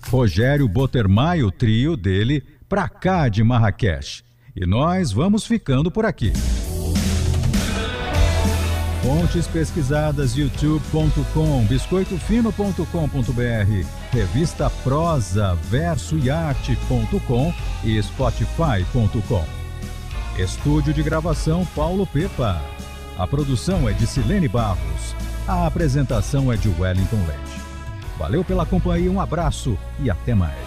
Rogério Botermaio, o trio dele, pra cá de Marrakech. E nós vamos ficando por aqui. Fontes pesquisadas: youtube.com, biscoitofino.com.br, revista Prosa, Verso e Arte.com e spotify.com. Estúdio de gravação Paulo Pepa. A produção é de Silene Barros. A apresentação é de Wellington Lete. Valeu pela companhia, um abraço e até mais.